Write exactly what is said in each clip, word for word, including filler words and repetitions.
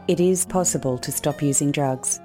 It is possible to stop using drugs.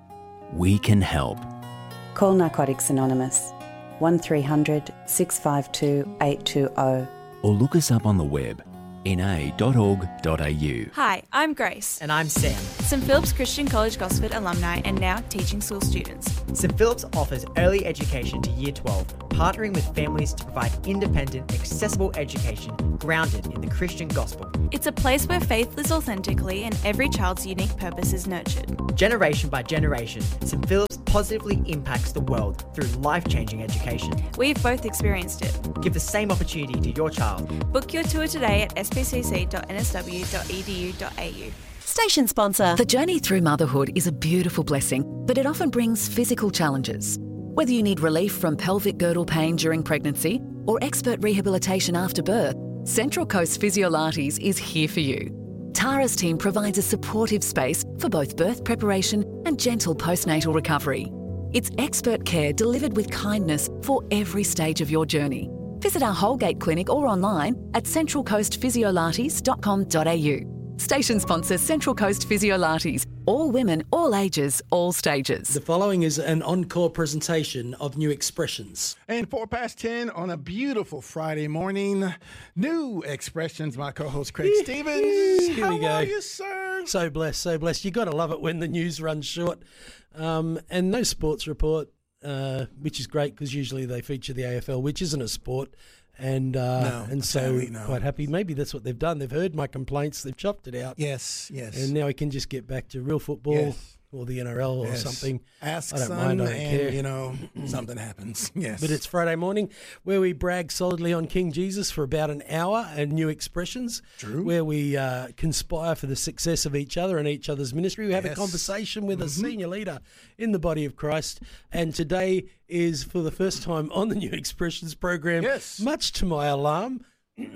We can help. Call Narcotics Anonymous, one three hundred six five two eight two zero. Or look us up on the web, n a dot org dot a u. Hi, I'm Grace. And I'm Sam. Saint Philip's Christian College Gosford alumni and now teaching school students. Saint Philip's offers early education to Year twelve, partnering with families to provide independent, accessible education grounded in the Christian gospel. It's a place where faith lives authentically and every child's unique purpose is nurtured. Generation by generation, Saint Philip's positively impacts the world through life-changing education. We've both experienced it. Give the same opportunity to your child. Book your tour today at s p c c dot n s w dot e d u dot a u. Station sponsor. The journey through motherhood is a beautiful blessing, but it often brings physical challenges. Whether you need relief from pelvic girdle pain during pregnancy or expert rehabilitation after birth, Central Coast Physiolates is here for you. Tara's team provides a supportive space for both birth preparation and gentle postnatal recovery. It's expert care delivered with kindness for every stage of your journey. Visit our Holgate clinic or online at central coast physiolates dot com dot a u. Station sponsor Central Coast Physiolates. All women, all ages, all stages. The following is an encore presentation of New Expressions. And four past ten on a beautiful Friday morning. New Expressions, my co-host Craig Stevens. Here How we go. are you, sir? So blessed, so blessed. You got to love it when the news runs short. Um, and no sports report, uh, which is great because usually they feature the A F L, which isn't a sport. And uh, No, and so sadly, no. quite happy. Maybe that's what they've done. They've heard my complaints. They've chopped it out. Yes, yes. And now we can just get back to real football Yes. or the N R L or Yes. something. Ask I don't son mind, I don't and, care. you know, something happens. Yes. But it's Friday morning where we brag solidly on King Jesus for about an hour and New Expressions. True. Where we uh, conspire for the success of each other and each other's ministry. We have Yes. a conversation with a Mm-hmm. senior leader in the body of Christ. And today is for the first time on the New Expressions program. Yes. Much to my alarm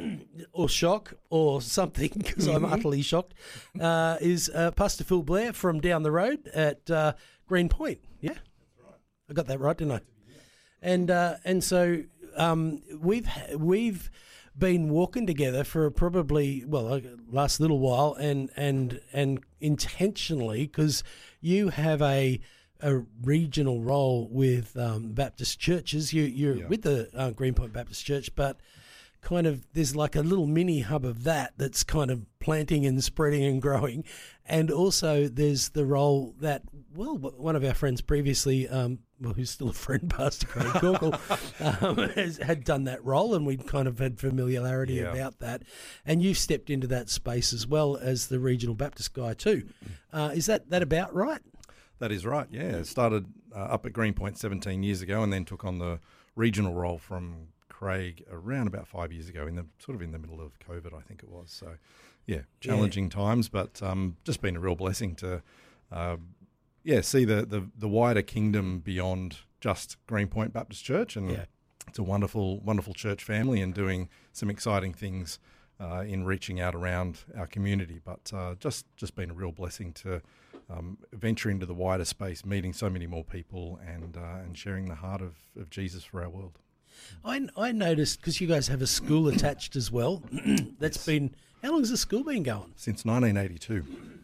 or shock or something, because I'm Mm-hmm. utterly shocked, uh, is uh, Pastor Phil Blair from down the road at uh, Green Point. Yeah? I got that right, didn't I? And uh, and so um, we've ha- we've been walking together for probably well uh, last little while, and and and intentionally, because you have a a regional role with um, Baptist churches. You you're Yeah. with the uh, Greenpoint Baptist Church, but kind of there's like a little mini hub of that that's kind of planting and spreading and growing, and also there's the role that well one of our friends previously, um, well who's still a friend, Pastor Craig Corkle, um, has, had done that role, and we'd kind of had familiarity Yeah. about that, and you've stepped into that space as well as the regional Baptist guy too. Uh, is that that about right? That is right, yeah. It started uh, up at Greenpoint seventeen years ago and then took on the regional role from Craig around about five years ago, in the sort of in the middle of COVID, I think it was. So, yeah, challenging yeah. times, but um, just been a real blessing to, uh, yeah, see the, the, the wider kingdom beyond just Greenpoint Baptist Church. And Yeah. it's a wonderful, wonderful church family and doing some exciting things uh, in reaching out around our community. But uh, just, just been a real blessing to um, venture into the wider space, meeting so many more people and, uh, and sharing the heart of, of Jesus for our world. I, I noticed, because you guys have a school attached as well, that's Yes. been, how long has the school been going? Since nineteen eighty-two.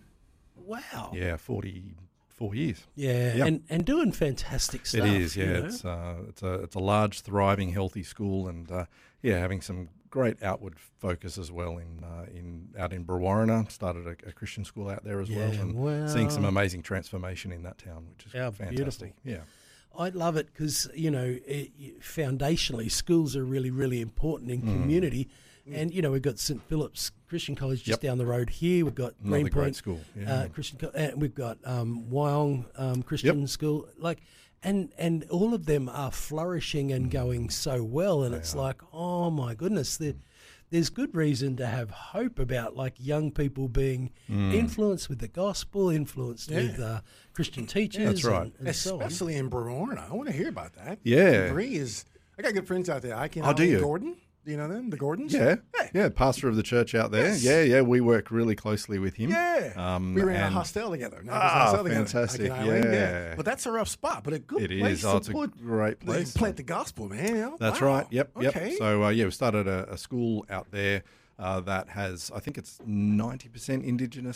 Wow. Yeah, forty-four years. Yeah, Yep. and, and doing fantastic stuff. It is, yeah. you know? It's uh, it's a it's a large, thriving, healthy school, and uh, yeah, having some great outward focus as well. In uh, in out in Brewarrina, started a, a Christian school out there as well, Yeah, and wow. seeing some amazing transformation in that town, which is How fantastic. beautiful. Yeah, I love it because, you know, it, foundationally, schools are really, really important in community. And, you know, we've got Saint Philip's Christian College just Yep. down the road here. We've got Another Greenpoint great school, yeah. uh, Christian Co- and we've got um, Wyong um, Christian Yep. School. Like, and and all of them are flourishing and going so well. And They it's are. like, oh, my goodness, there, there's good reason to have hope about, like, young people being influenced with the gospel, influenced Yeah. with uh, Christian teachers. that's right. And, and so on. Especially in Brewarrina. I want to hear about that. Yeah. Bree is, I got good friends out there. Ike and Oh, do Ollie you? Gordon. Do you know them? The Gordons? yeah, Hey. yeah. Pastor of the church out there. Yes. Yeah, yeah. We work really closely with him. Yeah. Um, we ran a and- hostel together. No, Ah, hostel together. fantastic. Ike and Eileen, Yeah. But that's a rough spot, but a good It place is. to Oh, it's a put, great place. plant the gospel, man. You know? That's Wow. right. Yep. Yep. Okay. So uh, yeah, we started a, a school out there uh, that has, I think it's ninety percent Indigenous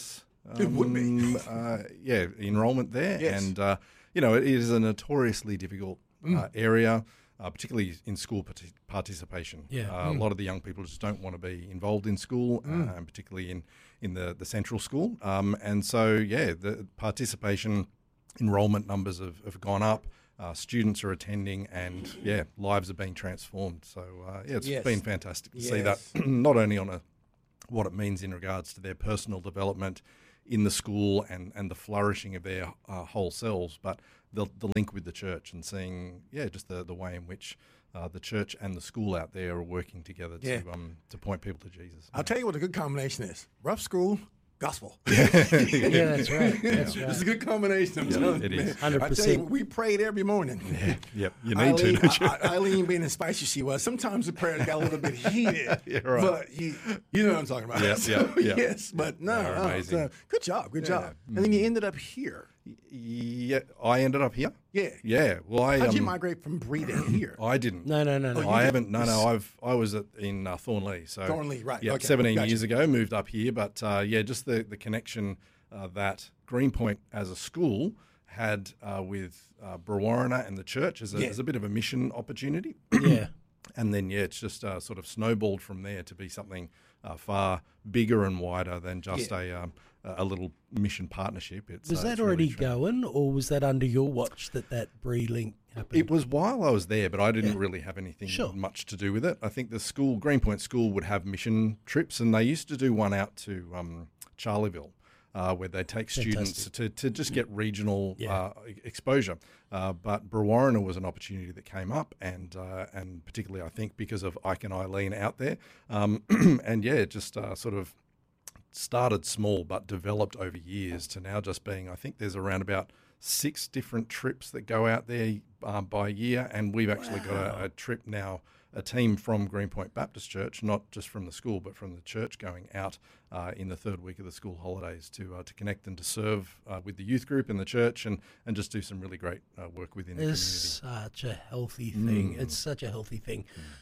It would be. Um, uh, yeah, enrolment there. Yes. And, uh, you know, it is a notoriously difficult Mm. uh, area, uh, particularly in school partic- participation. Yeah. Uh, Mm. A lot of the young people just don't want to be involved in school, Mm. uh, and particularly in, in the, the central school. Um, and so, yeah, the participation enrolment numbers have, have gone up. Uh, students are attending, and yeah, lives are being transformed. So uh, yeah, it's Yes. been fantastic to see Yes. that, not only on a what it means in regards to their personal development in the school and, and the flourishing of their uh, whole selves, but the the link with the church and seeing yeah just the, the way in which uh, the church and the school out there are working together Yeah. to um to point people to Jesus. I'll tell you what a good combination is. Rough school, gospel. Yeah, that's right. That's It's a right. good combination. I'm Yeah, telling it you, is. man. one hundred I tell you, percent. we prayed every morning. Yep, you need Eileen, to. Don't you? I- I- Eileen being as spicy as she was, sometimes the prayers got a little bit heated. Yeah, right. But he, you know what I'm talking about. Yep, So, yep, yep. Yes, but no, They're no, amazing. so, good job, good Yeah. job. And then you ended up here. Yeah, I ended up here. Yeah. Yeah, well, I How'd you um, migrate from Bree to here? I didn't. No, no, no, no. you I did? haven't. No, no. I've I was at, in uh, Thornley. So Thornley, right, Yeah, okay, seventeen gotcha. years ago, moved up here. But uh, yeah, just the the connection uh, that Greenpoint as a school had uh, with uh, Brewarrina and the church as a, Yeah. as a bit of a mission opportunity. Yeah. And then yeah, it's just uh, sort of snowballed from there to be something uh, far bigger and wider than just Yeah. a um, a little mission partnership. It's, Was uh, that it's already really tra- going, or was that under your watch that that Bree link happened? It was while I was there, but I didn't Yeah. really have anything Sure. much to do with it. I think the school, Greenpoint School, would have mission trips, and they used to do one out to um, Charleville, uh, where they take students Fantastic. to, to just get regional Yeah. uh, e- exposure. Uh, but Brewarrina was an opportunity that came up, and uh, and particularly I think because of Ike and Eileen out there, um, and yeah, it just uh, sort of started small but developed over years to now just being, I think there's around about six different trips that go out there um, by year, and we've actually got a, a trip now, a team from Greenpoint Baptist Church, not just from the school but from the church, going out uh, in the third week of the school holidays to uh, to connect and to serve uh, with the youth group in the church, and, and just do some really great uh, work within the It's community. such a healthy thing. Mm. It's such a healthy thing.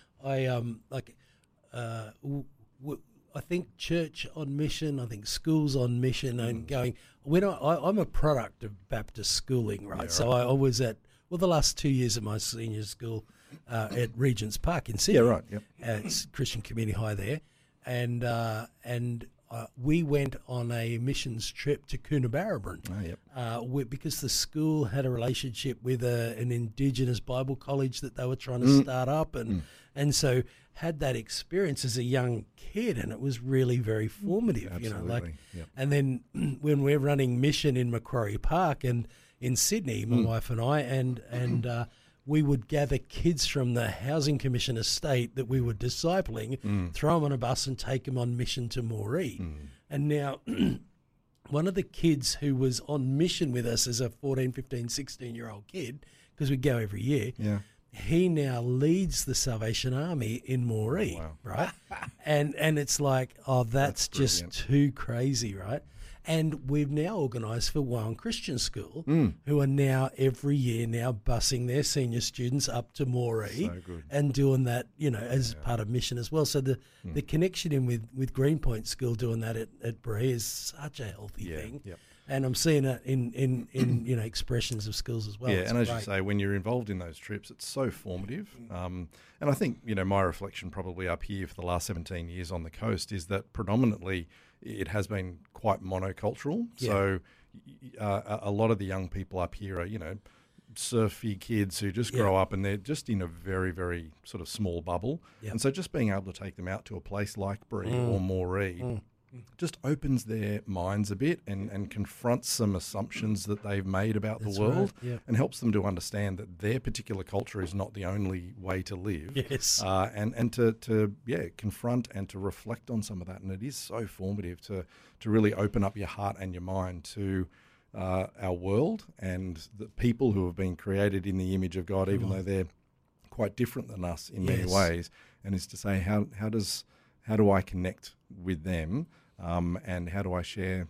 I um like, uh, w- w- I think church on mission. I think schools on mission, Mm. and going. When I, I I'm a product of Baptist schooling, right? So I, I was at well the last two years of my senior school uh, at Regent's Park in Sydney. Yeah, right, yep. Uh, it's Christian Community High there, and uh, and uh, we went on a missions trip to Coonabarabran. Oh, yep. Uh, we, because the school had a relationship with a, an Indigenous Bible college that they were trying to start up, and and so had that experience as a young kid, and it was really very formative. You know, like, Absolutely, yep. and then when we're running mission in Macquarie Park and in Sydney, my wife and I, and and uh, we would gather kids from the Housing Commission estate that we were discipling, throw them on a bus and take them on mission to Moree. And now one of the kids who was on mission with us as a fourteen, fifteen, sixteen-year-old kid, because we go every year, Yeah. he now leads the Salvation Army in Moree, wow. right? and and it's like, oh, that's, That's just brilliant. too crazy, right? And we've now organised for Wyong Christian School, Mm. who are now every year now busing their senior students up to Moree So good. and doing that, you know, as part of mission as well. So the, Mm. the connection in with, with Greenpoint School doing that at, at Bree is such a healthy Yeah, thing. yep. And I'm seeing it in, in, in you know, expressions of schools as well. Yeah, It's and as you great. say, when you're involved in those trips, it's so formative. Um, and I think, you know, my reflection probably up here for the last seventeen years on the coast is that predominantly it has been quite monocultural. Yeah. So y- uh, a a lot of the young people up here are, you know, surfy kids who just grow Yeah. up and they're just in a very, very sort of small bubble. Yep. And so just being able to take them out to a place like Bree Mm. or Moree just opens their minds a bit and, and confronts some assumptions that they've made about That's the world right, yep. and helps them to understand that their particular culture is not the only way to live. Yes. Uh, and and to, to, yeah, confront and to reflect on some of that. And it is so formative to, to really open up your heart and your mind to uh, our world and the people who have been created in the image of God, even though they're quite different than us in many Yes. ways. And is to say, how how does how do I connect with them, um, and how do I share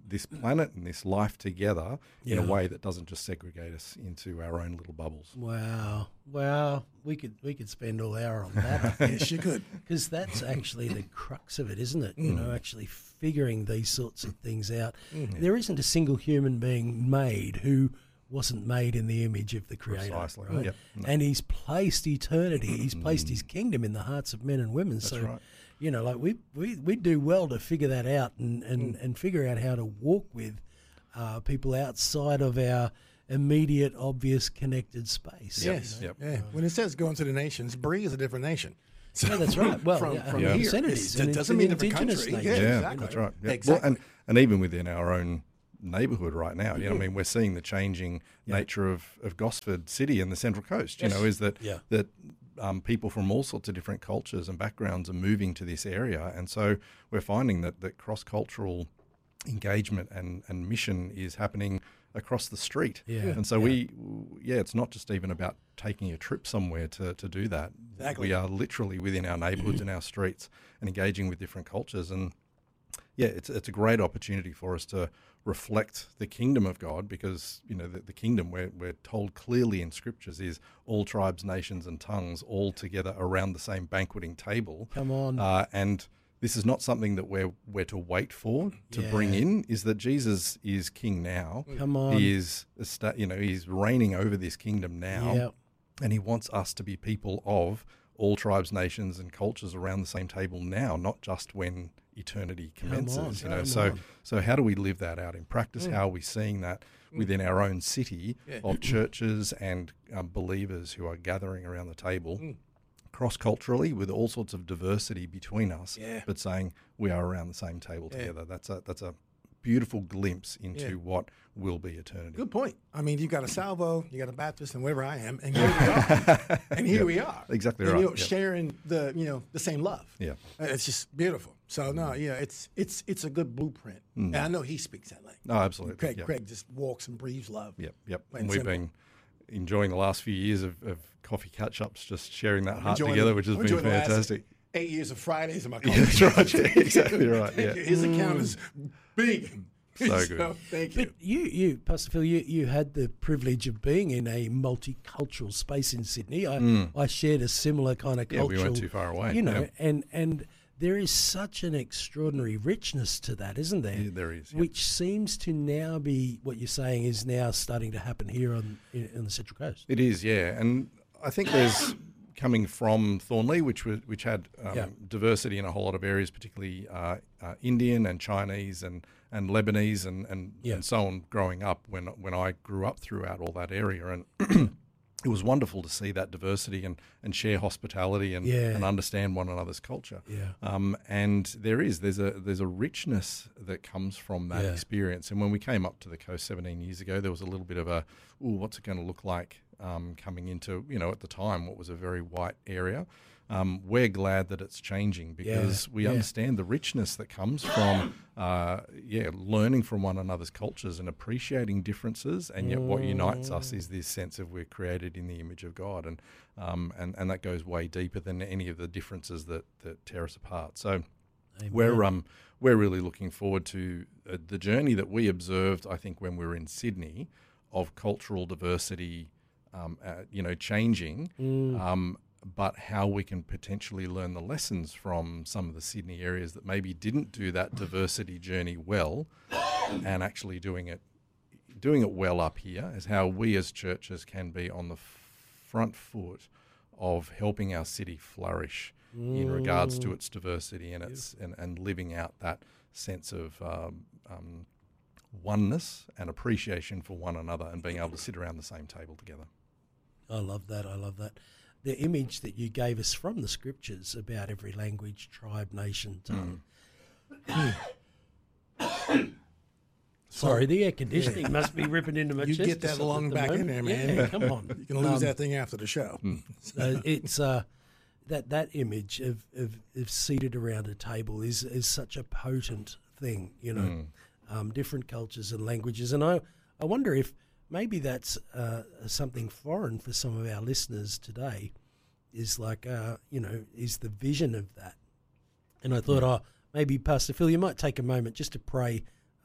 this planet and this life together in Yeah. a way that doesn't just segregate us into our own little bubbles. Wow, wow, we could we could spend all hour on that. I think. Yes, you could. Because that's actually the crux of it, isn't it? You know, actually figuring these sorts of things out. There isn't a single human being made who wasn't made in the image of the Creator. Precisely. Right? Yep. No. And He's placed eternity, He's placed His kingdom in the hearts of men and women. That's so, right. you know, like we, we, we do well to figure that out and, and, and figure out how to walk with uh, people outside of our immediate, obvious, connected space. Yes. Yep. Yeah. When it says go into the nations, Bree is a different nation. So Yeah, that's right. Well, from, yeah, from Yeah. here, percent it it's- is, and it it's doesn't an mean different indigenous country. nation. Yeah, Yeah, exactly. that's right. Yeah. Exactly. Well, and, and even within our own neighbourhood right now, you know, I mean, we're seeing the changing nature of, of Gosford City and the Central Coast. You Yes. know, is that Yeah. that um, people from all sorts of different cultures and backgrounds are moving to this area, and so we're finding that that cross cultural engagement and, and mission is happening across the street. Yeah. And so Yeah. we, yeah, it's not just even about taking a trip somewhere to, to do that. Exactly. We are literally within our neighbourhoods and our streets and engaging with different cultures. And yeah, it's it's a great opportunity for us to reflect the kingdom of God, because, you know, the, the kingdom, we're, we're told clearly in scriptures, is all tribes, nations and tongues all together around the same banqueting table. Come on. Uh, and this is not something that we're, we're to wait for, to bring Yeah. in, is that Jesus is king now. Come on. He is, esta- you know, he's reigning over this kingdom now. Yep. And he wants us to be people of all tribes, nations, and cultures around the same table now, not just when eternity commences. on, you know, come so on. so how do we live that out in practice? How are we seeing that within our own city of churches and um, believers who are gathering around the table, cross culturally with all sorts of diversity between us, Yeah. but saying we are around the same table Yeah. together? That's a that's a beautiful glimpse into Yeah. what will be eternity. Good point. I mean, you got a Salvo, you got a Baptist, and wherever I am, and here we are. and here we are. Exactly and, right. You know, Yep. sharing the you know the same love. Yeah. Uh, It's just beautiful. So no, yeah, it's it's it's a good blueprint. And I know he speaks that language. No, absolutely. Craig Yep. Craig just walks and breathes love. Yep, yep. Plain And we've simple. been enjoying the last few years of, of coffee catch-ups, just sharing that heart Enjoying together, the- which has I'm been enjoying the last fantastic. Eight years of Fridays in my Yeah, that's right. Yeah, exactly right. Thank Yeah. you. His account is big. So good. Thank you. But you, you, Pastor Phil, you, you had the privilege of being in a multicultural space in Sydney. I, I shared a similar kind of Mm. Yeah, cultural. we weren't too far away, You know, yeah. and and there is such an extraordinary richness to that, isn't there? Yeah, there is, yeah. Which seems to now be what you're saying is now starting to happen here on in, on the Central Coast. It is, yeah. And I think there's coming from Thornley, which was which had um, Yeah. diversity in a whole lot of areas, particularly uh, uh, Indian and Chinese and, and Lebanese and, and, Yeah. and so on growing up when when I grew up throughout all that area. And it was wonderful to see that diversity and, and share hospitality and, Yeah. and understand one another's culture. Yeah. Um, and there is there's a there's a richness that comes from that Yeah. experience. And when we came up to the coast seventeen years ago, there was a little bit of a, ooh, what's it going to look like um, coming into, you know, at the time what was a very white area. Um, we're glad that it's changing because Yeah, we yeah. understand the richness that comes from, uh, yeah, learning from one another's cultures and appreciating differences. And yet, what unites us is this sense of we're created in the image of God, and um, and and that goes way deeper than any of the differences that that tear us apart. So. We're um we're really looking forward to uh, the journey that we observed. I think when we were in Sydney, of cultural diversity, um, uh, you know, changing, um, but how we can potentially learn the lessons from some of the Sydney areas that maybe didn't do that diversity journey well, and actually doing it doing it well up here. Is how we as churches can be on the f- front foot of helping our city flourish in regards to its diversity and its and, and living out that sense of um, um, oneness and appreciation for one another and being able to sit around the same table together. I love that. I love that. The image that you gave us from the scriptures about every language, tribe, nation, tongue. Sorry, the air conditioning must be ripping into my You chest. get or that something lung at the back in moment. there, man. Yeah, come on. You can lose Um, that thing after the show. So it's uh, that that image of, of, of seated around a table is is such a potent thing, you know. Um, different cultures and languages, and I I wonder if maybe that's uh, something foreign for some of our listeners today. Is like uh, you know is the vision of that, and I thought, oh, maybe Pastor Phil, you might take a moment just to pray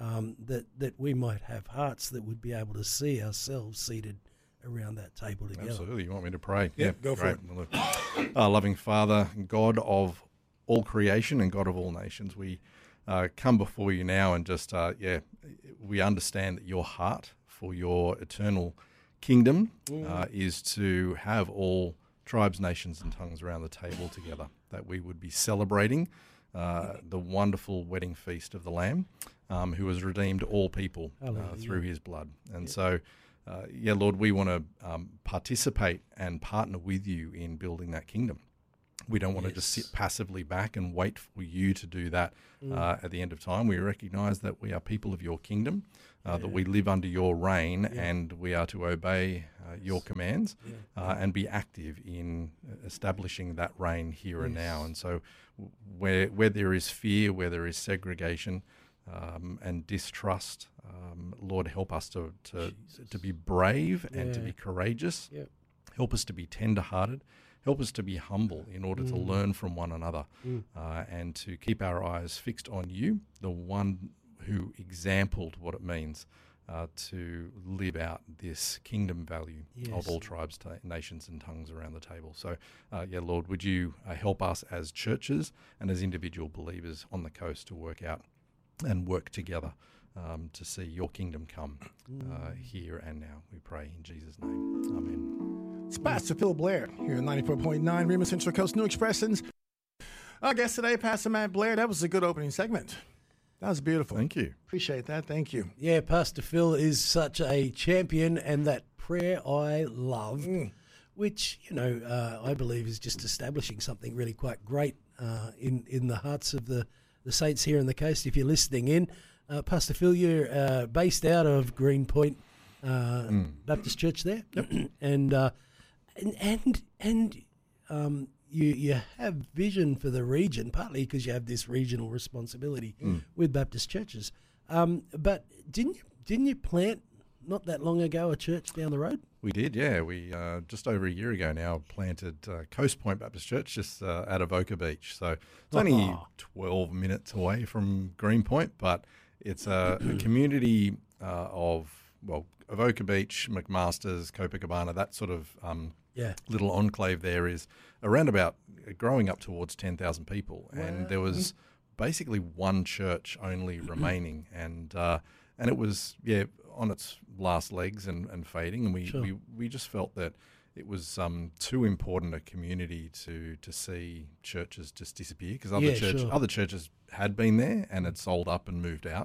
um, that that we might have hearts that would be able to see ourselves seated around that table together. Absolutely. You want me to pray? Yeah, go for great. it. Our loving Father, God of all creation and God of all nations, we uh, come before you now and just, uh, yeah, we understand that your heart for your eternal kingdom uh, is to have all tribes, nations and tongues around the table together, that we would be celebrating uh, the wonderful wedding feast of the Lamb, um, who has redeemed all people uh, through his blood. And yeah. so, uh, yeah, Lord, we want to um, participate and partner with you in building that kingdom. We don't want yes. to just sit passively back and wait for you to do that mm. uh, at the end of time. We recognise that we are people of your kingdom, uh, yeah. that we live under your reign, yeah. and we are to obey uh, your commands yeah. uh, and be active in establishing that reign here yes. and now. And so where where there is fear, where there is segregation um, and distrust, um, Lord, help us to, to, to be brave yeah. and to be courageous. Yeah. Help us to be tender-hearted. Help us to be humble in order mm. to learn from one another mm. uh, and to keep our eyes fixed on you, the one who exampled what it means uh, to live out this kingdom value yes. of all tribes, ta- nations and tongues around the table. So, uh, yeah, Lord, would you uh, help us as churches and as individual believers on the coast to work out and work together um, to see your kingdom come uh, here and now. We pray in Jesus' name. Amen. It's Pastor Phil Blair here at ninety-four point nine Rima Central Coast New Expressions. Our guest today, Pastor Matt Blair. That was a good opening segment. That was beautiful. Thank you. Appreciate that. Thank you. Yeah, Pastor Phil is such a champion, and that prayer I love, mm. which, you know, uh, I believe is just establishing something really quite great uh, in, in the hearts of the, the saints here on the coast. If you're listening in, uh, Pastor Phil, you're uh, based out of Greenpoint uh, mm. Baptist Church there. Yep. and, uh, and, and, and, um, You you have vision for the region, partly because you have this regional responsibility mm. with Baptist churches. Um, but didn't you, didn't you plant not that long ago a church down the road? We did, yeah. We uh, just over a year ago now planted uh, Coast Point Baptist Church just uh, out of Avoca Beach. So it's only oh. twelve minutes away from Greenpoint, but it's a, a community uh, of, well, Avoca Beach, McMaster's, Copacabana, that sort of um, yeah. little enclave there is around about growing up towards ten thousand people. Wow. And there was basically one church only remaining. And uh, and it was, yeah, on its last legs and, and fading. And we, sure. we, we just felt that it was um, too important a community to to see churches just disappear, because other, yeah, church, sure. other churches had been there and had sold up and moved out.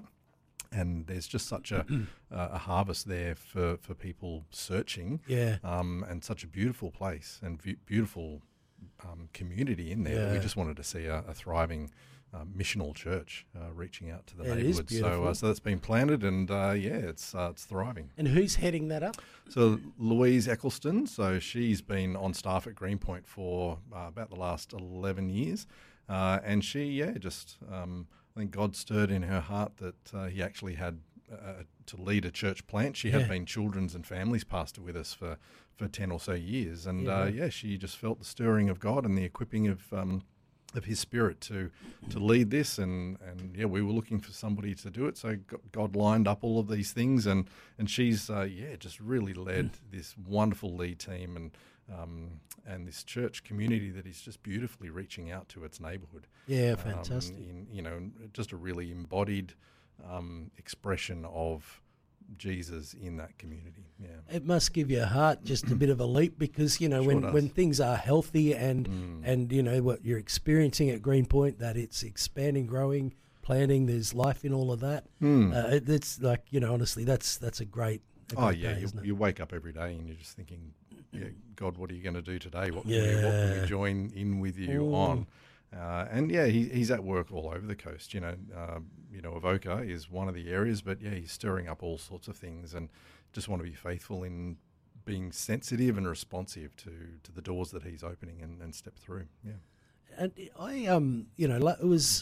And there's just such a, uh, a harvest there for, for people searching, yeah. um, and such a beautiful place and v- beautiful um, community in there. Yeah. We just wanted to see a, a thriving uh, missional church uh, reaching out to the yeah, neighbourhood. So, uh, so that's been planted, and uh, yeah, it's uh, it's thriving. And who's heading that up? So Louise Eccleston. So she's been on staff at Greenpoint for uh, about the last eleven years, uh, and she yeah just. Um, I think God stirred in her heart that uh, he actually had uh, to lead a church plant. She yeah. had been children's and families pastor with us for, for ten or so years. And, yeah. Uh, yeah, she just felt the stirring of God and the equipping of um, of his spirit to to lead this. And, and, yeah, we were looking for somebody to do it. So God lined up all of these things. And, and she's, uh, yeah, just really led this wonderful lead team and Um, and this church community that is just beautifully reaching out to its neighbourhood. Yeah, fantastic. Um, in, you know, just a really embodied um, expression of Jesus in that community. Yeah, it must give your heart just a bit of a leap, because you know sure when, does. when things are healthy and mm. and you know what you're experiencing at Greenpoint, that it's expanding, growing, planting. There's life in all of that. Mm. Uh, it, it's like you know, honestly, that's that's a great. A great oh yeah, day, you, isn't it? you wake up every day and you're just thinking, yeah, God, what are you going to do today? What, yeah. can, we, what can we join in with you Ooh. on? Uh, and yeah, he, he's at work all over the coast. You know, uh, you know, Avoca is one of the areas, but yeah, he's stirring up all sorts of things, and just want to be faithful in being sensitive and responsive to, to the doors that he's opening and, and step through. Yeah, and I um, you know, it was.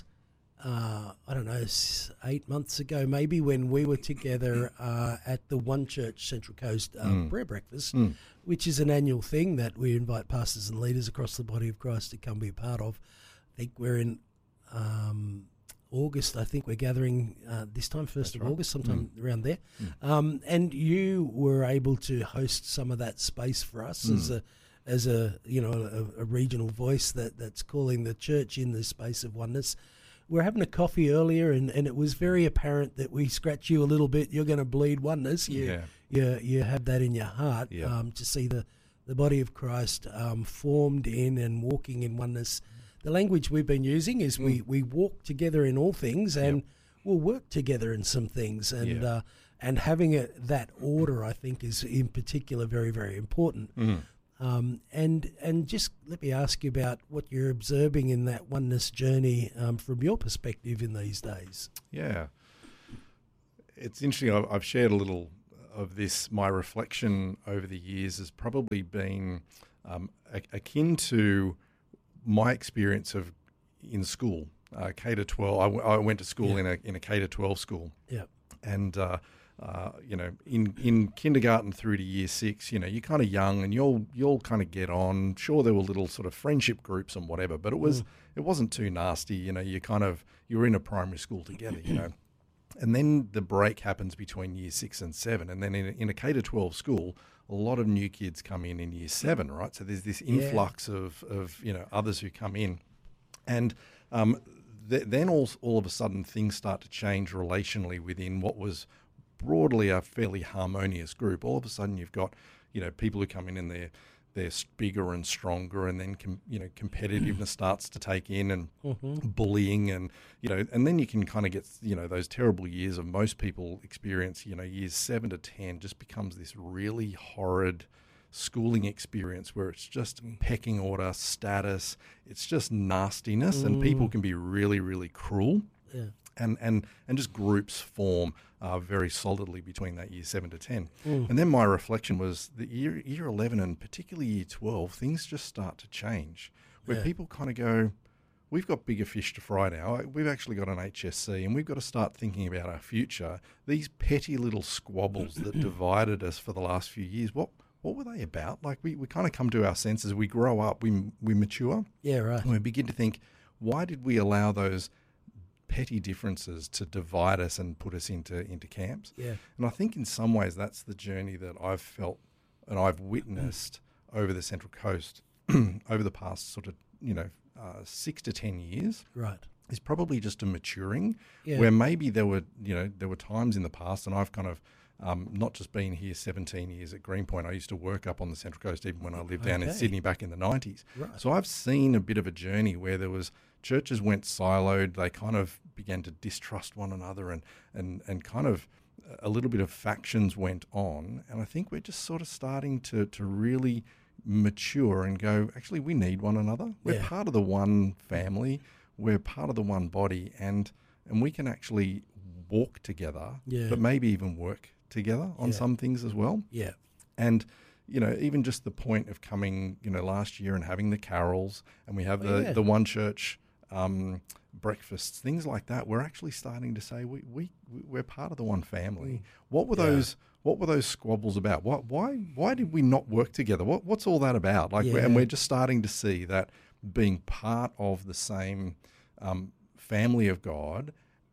Uh, I don't know, eight months ago maybe, when we were together uh, at the One Church Central Coast uh, mm. prayer breakfast, mm. which is an annual thing that we invite pastors and leaders across the body of Christ to come be a part of. I think we're in um, August, I think we're gathering uh, this time, first That's of right. August, sometime Mm. around there. Mm. Um, and you were able to host some of that space for us Mm. as a as a you know a, a regional voice that, that's calling the church in the space of oneness. We're having a coffee earlier, and, and it was very apparent that we scratch you a little bit. You're going to bleed oneness. You, Yeah. you you have that in your heart Yeah. um, to see the, the body of Christ um, formed in and walking in oneness. The language we've been using is we, we walk together in all things, and Yep. we'll work together in some things. And Yeah. uh, and having it, that order, I think, is in particular very, very important. Mm. Um, and and just let me ask you about what you're observing in that oneness journey um, from your perspective in these days. Yeah. It's interesting. I've, I've shared a little of this. My reflection over the years has probably been um, a, akin to my experience of in school, uh, K to twelve. I, w- I went to school Yeah. in a in a K to twelve school. Yeah. And uh, uh, you know, in, in kindergarten through to year six, you know, you're kind of young and you'll you'll kind of get on. Sure, there were little sort of friendship groups and whatever, but it was Mm. it wasn't too nasty. You know, you kind of you were in a primary school together. You know, and then the break happens between year six and seven, and then in a, in a K to twelve school, a lot of new kids come in in year seven, right? So there's this Yeah. influx of of you know others who come in, and um, th- then all all of a sudden things start to change relationally within what was broadly a fairly harmonious group. All of a sudden you've got, you know, people who come in and they're, they're bigger and stronger, and then, com, you know, competitiveness starts to take in, and Mm-hmm. bullying, and, you know, and then you can kind of get, you know, those terrible years of most people experience, you know, years seven to ten just becomes this really horrid schooling experience where it's just pecking order, status, it's just nastiness, and people can be really, really cruel. Yeah. And, and, and just groups form uh, very solidly between that year seven to ten. Mm. And then my reflection was the year, year eleven and particularly year twelve, things just start to change where Yeah. people kind of go, we've got bigger fish to fry now. We've actually got an H S C and we've got to start thinking about our future. These petty little squabbles that divided us for the last few years, what what were they about? Like we, we kind of come to our senses, we grow up, we, we mature, Yeah, right. and we begin to think, why did we allow those petty differences to divide us and put us into into camps? Yeah. And I think in some ways that's the journey that I've felt and I've witnessed over the Central Coast over the past sort of, you know, uh, six to ten years. Right. Is probably just a maturing, Yeah. where maybe there were, you know, there were times in the past, and I've kind of um, not just been here seventeen years at Greenpoint. I used to work up on the Central Coast even when I lived down in Okay. Sydney back in the nineties. Right. So I've seen a bit of a journey where there was churches went siloed. They kind of began to distrust one another, and and and kind of a little bit of factions went on. And I think we're just sort of starting to to really mature and go, actually, we need one another. We're Yeah. part of the one family. We're part of the one body, and and we can actually walk together, Yeah. but maybe even work together on Yeah. some things as well. Yeah. And, you know, even just the point of coming, you know, last year and having the carols, and we have Oh, the, yeah. the one church um, breakfasts, things like that. We're actually starting to say we, we, we're part of the one family. What were Yeah. those What were those squabbles about? What, why why did we not work together? What What's all that about? Like, we're, and Yeah. we're just starting to see that being part of the same um, family of God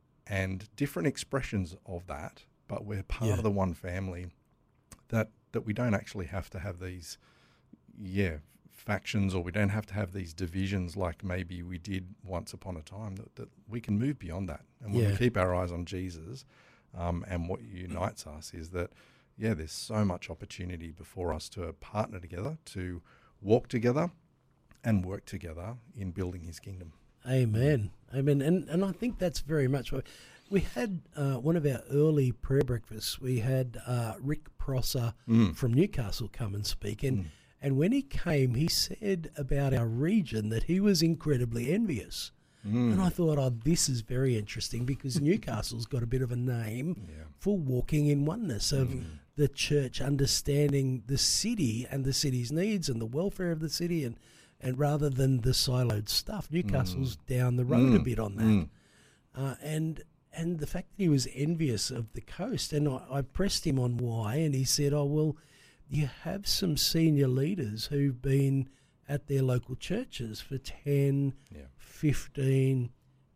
and different expressions of that, but we're part Yeah. of the one family, that that we don't actually have to have these, yeah, factions, or we don't have to have these divisions like maybe we did once upon a time, that, that we can move beyond that. And when Yeah. we keep our eyes on Jesus, um, and what unites us is that, yeah, there's so much opportunity before us to partner together, to walk together and work together in building his kingdom. Amen. Amen. And and I think that's very much what we had. Uh, one of our early prayer breakfasts, we had uh, Rick Prosser Mm. from Newcastle come and speak. And, Mm. and when he came, he said about our region that he was incredibly envious. Mm. And I thought, oh, this is very interesting, because Newcastle's got a bit of a name Yeah. for walking in oneness, of Mm. the church understanding the city and the city's needs and the welfare of the city, and, and rather than the siloed stuff. Newcastle's down the road a Mm. bit on that. Mm. Uh, and and the fact that he was envious of the coast, and I, I pressed him on why, and he said, oh, well, you have some senior leaders who've been at their local churches for ten, Yeah. fifteen,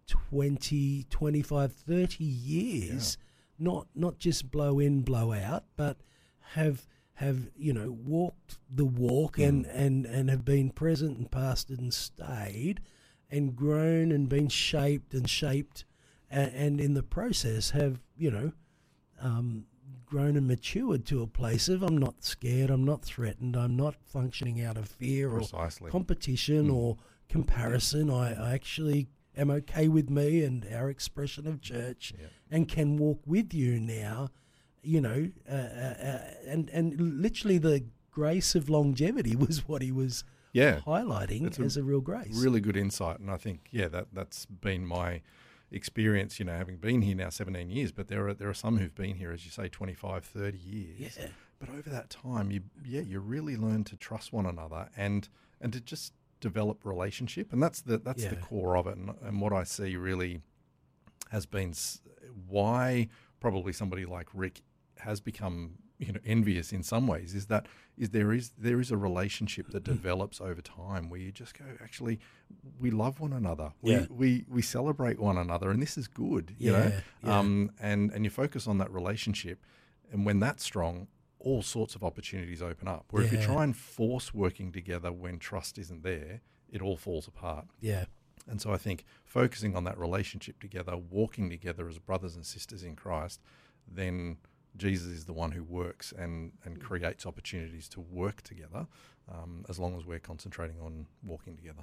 twenty, twenty-five, thirty years, yeah. not not just blow in, blow out, but have have you know walked the walk mm. and, and, and have been present and pastored and stayed and grown and been shaped and shaped and, and in the process have you know um, grown and matured to a place of I'm not scared, I'm not threatened, I'm not functioning out of fear Precisely. or competition mm. or comparison. I, I actually am okay with me and our expression of church yeah. and can walk with you now, you know, uh, uh, and, and literally the grace of longevity was what he was yeah. highlighting it's as a, a real grace. Really good insight. And I think, yeah, that, that's been my experience, you know, having been here now seventeen years, but there are there are some who've been here, as you say, twenty-five, thirty years. Yeah. But over that time, you yeah, you really learn to trust one another and and to just develop relationship, and that's the that's yeah. the core of it. And, and what I see really has been why probably somebody like Rick has become you know envious in some ways is that is there is there is a relationship that develops over time where you just go, actually we love one another, we yeah. we, we celebrate one another, and this is good, you yeah, know yeah. um and and you focus on that relationship, and when that's strong, all sorts of opportunities open up. Where yeah. if you try and force working together when trust isn't there, it all falls apart. Yeah. And so I think focusing on that relationship together, walking together as brothers and sisters in Christ, then Jesus is the one who works and, and creates opportunities to work together, um, as long as we're concentrating on walking together.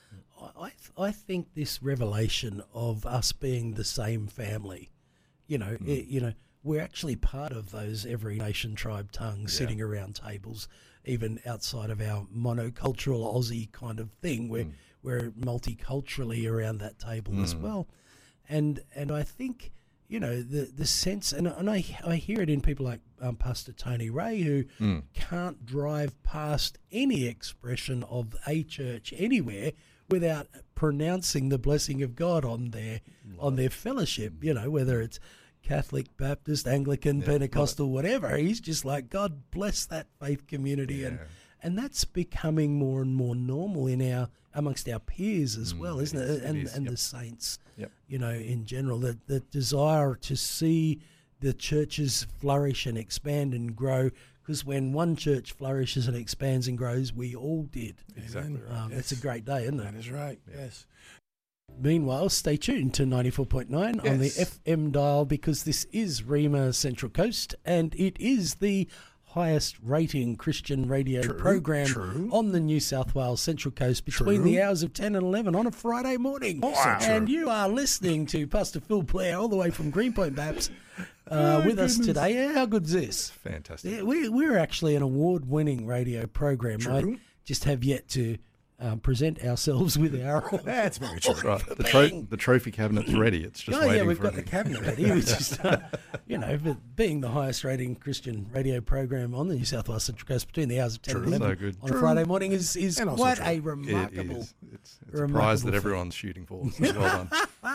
I th- I think this revelation of us being the same family, you know, mm. it, you know, we're actually part of those every nation, tribe, tongue, yeah. sitting around tables, even outside of our monocultural Aussie kind of thing. We're mm. we're multiculturally around that table mm. as well, and and I think. You know, the the sense, and, and I I hear it in people like um, Pastor Tony Ray, who mm. can't drive past any expression of a church anywhere without pronouncing the blessing of God on their Love on their fellowship. You know, whether it's Catholic, Baptist, Anglican, yeah, Pentecostal, whatever. He's just like, God bless that faith community, yeah. and and that's becoming more and more normal in our amongst our peers as mm, well, isn't it? it? Is, and it is, and yep. the saints. Yep. You know, in general, the, the desire to see the churches flourish and expand and grow, because when one church flourishes and expands and grows, we all did. Exactly right. Um, yes. It's a great day, isn't it? That is right, yeah. yes. Meanwhile, stay tuned to ninety-four point nine yes. on the F M dial, because this is Rima Central Coast, and it is the highest rating Christian radio true, program true. on the New South Wales Central Coast between True. the hours of ten and eleven on a Friday morning. Wow. And you are listening to Pastor Phil Blair all the way from Greenpoint Baps uh, oh, with goodness. us today. Yeah, how good's this? Fantastic. Yeah, we, we're actually an award-winning radio program. True. I just have yet to um, present ourselves with our... That's very true. Right. The, tro- the trophy cabinet's ready. It's just oh, waiting yeah, we've for got it. the cabinet ready. We just, uh, you know, but being the highest rating Christian radio program on the New South Wales Central Coast between the hours of ten True. and eleven So good. on True. a Friday morning is, is And also quite true. a It remarkable... is. It's, it's a remarkable prize that feat. everyone's shooting for. So well done.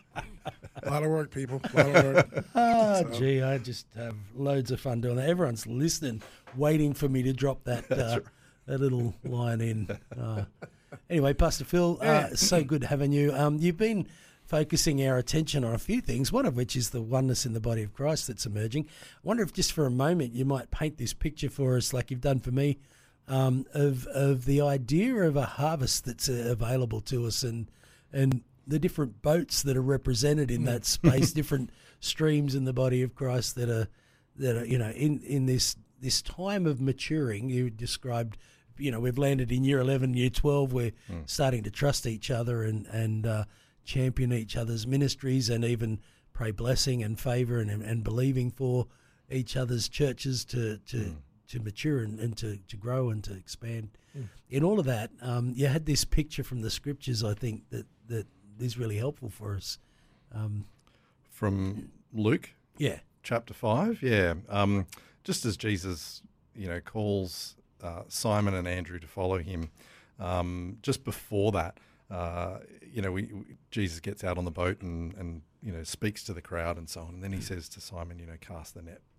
A lot of work, people. A lot of work. Oh, So- gee, I just have loads of fun doing that. Everyone's listening, waiting for me to drop that, uh, that little line in. Uh, anyway, Pastor Phil, uh, so good having you. Um, you've been focusing our attention on a few things, one of which is the oneness in the body of Christ that's emerging. I wonder if just for a moment you might paint this picture for us, like you've done for me, um, of of the idea of a harvest that's uh, available to us, and and the different boats that are represented in that space, different streams in the body of Christ that are that are you know in in this this time of maturing. You described, you know, we've landed in year eleven, year twelve. We're Mm. starting to trust each other and and uh, champion each other's ministries, and even pray blessing and favour and and believing for each other's churches to to. Mm. to mature and, and to, to grow and to expand. Mm. In all of that, um, you had this picture from the scriptures, I think, that, that is really helpful for us. Um, From Luke yeah. chapter five, yeah. Um, just as Jesus, you know, calls uh, Simon and Andrew to follow him, um, just before that, uh, you know, we, we, Jesus gets out on the boat and, and, you know, speaks to the crowd and so on. And then he says to Simon, you know, cast the net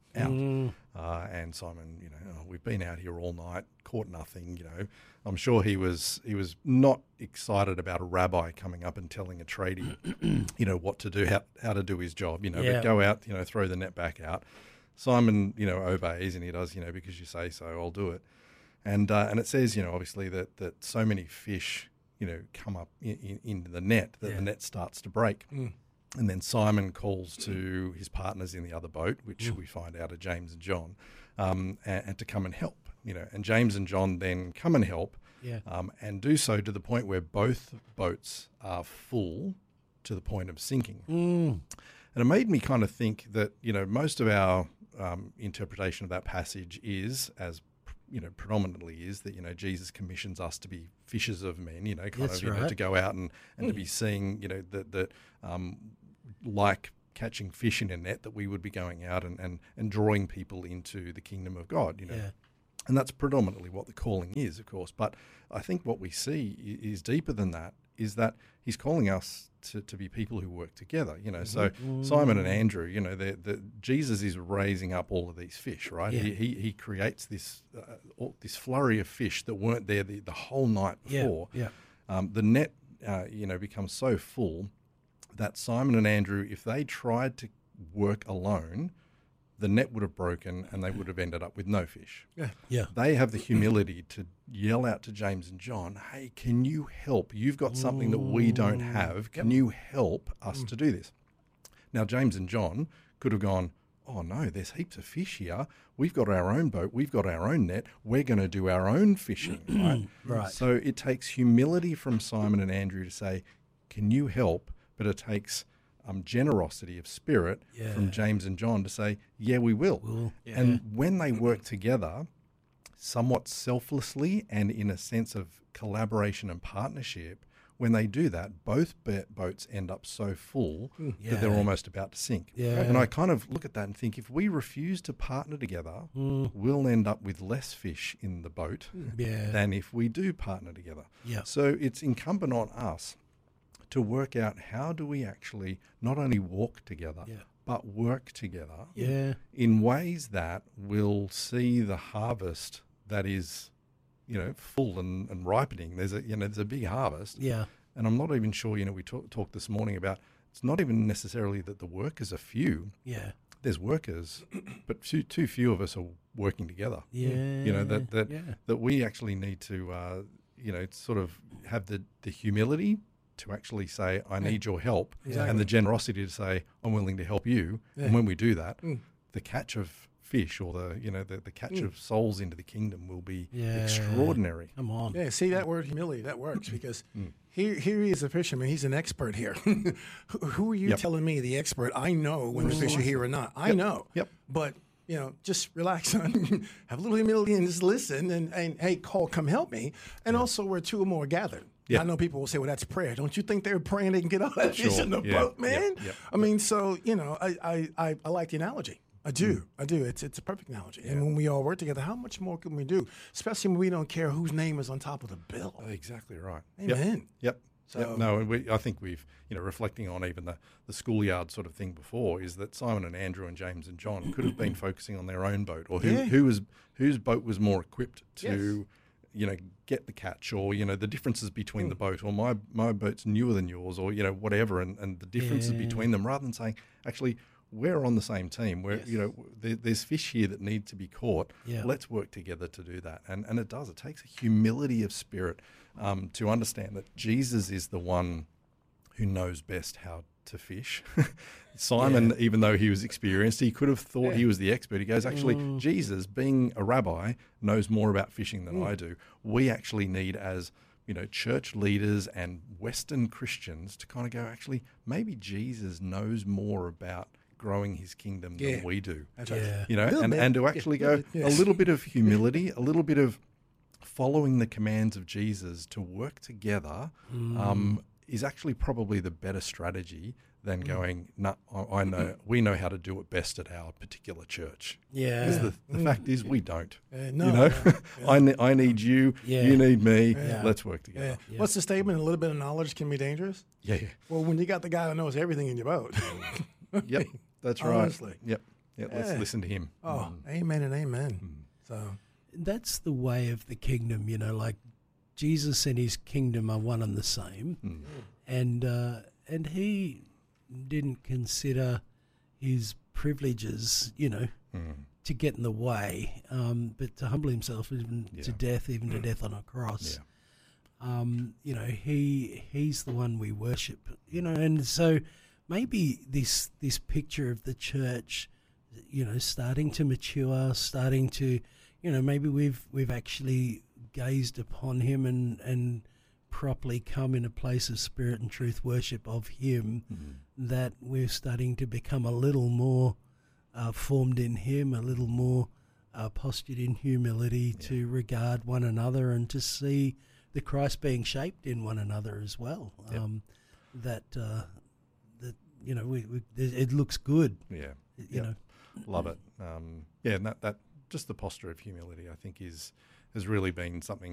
out. Mm. Uh, and Simon, you know, oh, we've been out here all night, caught nothing. You know, I'm sure he was he was not excited about a rabbi coming up and telling a tradie, you know, what to do, how how to do his job. You know, Yeah. but go out, you know, throw the net back out. Simon, you know, obeys and he does, you know, because you say so, I'll do it. And uh, and it says, you know, obviously that that so many fish, you know, come up in, in, into the net that Yeah. the net starts to break. Mm. And then Simon calls to his partners in the other boat, which we find out are James and John, um, and, and to come and help. You know, and James and John then come and help, Yeah. um, and do so to the point where both boats are full to the point of sinking. Mm. And it made me kind of think that, you know, most of our um, interpretation of that passage is, as you know, predominantly is that, you know, Jesus commissions us to be fishers of men, you know, kind That's of, you know, right. to go out and, and to be seeing, you know, that, that um, like catching fish in a net, that we would be going out and, and, and drawing people into the kingdom of God, you know. Yeah. And that's predominantly what the calling is, of course. But I think what we see i- is deeper than that, is that he's calling us to, to be people who work together, you know. So Simon and Andrew, you know, they're, they're, Jesus is raising up all of these fish, right? Yeah. He, he he creates this uh, all, this flurry of fish that weren't there the, the whole night Yeah. before. Yeah. Um, the net, uh, you know, becomes so full that Simon and Andrew, if they tried to work alone, the net would have broken and they would have ended up with no fish. Yeah. Yeah. They have the humility to yell out to James and John, hey, can you help? You've got something that we don't have. Can you help us to do this? Now, James and John could have gone, oh, no, there's heaps of fish here. We've got our own boat. We've got our own net. We're going to do our own fishing, right? Right. So it takes humility from Simon and Andrew to say, can you help? But it takes um, generosity of spirit Yeah. from James and John to say, yeah, we will. We'll- And when they work together, somewhat selflessly and in a sense of collaboration and partnership, when they do that, both bo- boats end up so full that they're Yeah. almost about to sink. Yeah. And I kind of look at that and think, if we refuse to partner together, we'll end up with less fish in the boat Yeah. than if we do partner together. Yeah. So it's incumbent on us to work out, how do we actually not only walk together, Yeah. but work together Yeah. in ways that will see the harvest that is, you know, full and, and ripening. There's a, you know, there's a big harvest. Yeah. And I'm not even sure, you know, we talk, talked this morning about, it's not even necessarily that the workers are few. Yeah. There's workers, but too, too few of us are working together. Yeah. You know, that, that, Yeah. that we actually need to, uh, you know, sort of have the, the humility to actually say, I need your help, Exactly. and the generosity to say, I'm willing to help you. Yeah. And when we do that, Mm. the catch of fish, or the, you know, the, the catch of souls into the kingdom will be Yeah. extraordinary. Come on. Yeah, see that word humility, that works because Mm. here, here he is a fisherman. He's an expert here. who, who are you Yep. telling me, the expert? I know when the fish are here or not. I know. Yep. But, you know, just relax, son. Have a little humility and just listen and, and hey, call, come help me. And also, where two or more gathered. Yeah. I know people will say, well, that's prayer. Don't you think they're praying they can get all that fish Sure. in the Yeah. boat, Yep. man? Yep. I mean, so, you know, I, I, I, I like the analogy. I do. Mm. I do. It's it's a perfect analogy. And when we all work together, how much more can we do? Especially when we don't care whose name is on top of the bill. Exactly right. Yep. Amen. Yep. So- Yep. No, and we, I think we've, you know, reflecting on even the, the schoolyard sort of thing before, is that Simon and Andrew and James and John could have been focusing on their own boat, or who, Yeah. who was whose boat was more equipped to, Yes. you know, get the catch, or, you know, the differences between Hmm. the boat, or my my boat's newer than yours, or, you know, whatever, and, and the differences Yeah. between them, rather than saying, actually, we're on the same team. We're, Yes. you know, there, there's fish here that need to be caught. Yeah. Let's work together to do that. And and it does. It takes a humility of spirit um, to understand that Jesus is the one who knows best how to fish. Simon, even though he was experienced, he could have thought he was the expert. He goes, actually, Mm. Jesus, being a rabbi, knows more about fishing than I do. We actually need, as you know, church leaders and Western Christians, to kind of go, actually, maybe Jesus knows more about growing his kingdom Yeah. than we do. That's right. Yeah. You know, Little and, bit. and to actually Yeah, go little bit, yes. a little bit of humility, a little bit of following the commands of Jesus to work together um, is actually probably the better strategy than going, no, I I know, we know how to do it best at our particular church. Yeah. Because the, the fact is, we don't. Uh, no, you know, no, I, ne- I need you, Yeah. you need me, Yeah. let's work Yeah. together. Yeah. What's the statement? A little bit of knowledge can be dangerous. Yeah, yeah. Well, when you got the guy who knows everything in your boat. Yep, that's right. Honestly. Yep, Yeah, let's Yeah. listen to him. Oh, Mm. amen and amen. Mm. So, That's the way of the kingdom, you know, like Jesus and his kingdom are one and the same. Mm. And uh, and he didn't consider his privileges, you know, Mm. to get in the way, um, but to humble himself even to Yeah. death, even to death on a cross. Yeah. Um, you know, he he's the one we worship. You know, and so maybe this this picture of the church, you know, starting to mature, starting to, you know, maybe we've we've actually gazed upon him and and properly come in a place of spirit and truth worship of him, Mm. that we're starting to become a little more uh, formed in him, a little more uh, postured in humility Yeah. to regard one another and to see the Christ being shaped in one another as well. Yep. Um, that uh, that you know, we, we, it it looks good. Yeah. You Yep. know, Love it. Um, yeah, and that, that just the posture of humility, I think, is has really been something